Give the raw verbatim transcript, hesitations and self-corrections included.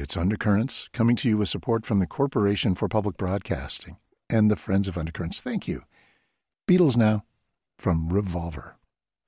It's Undercurrents, coming to you with support from the Corporation for Public Broadcasting and the Friends of Undercurrents. Thank you. Beatles now, from Revolver.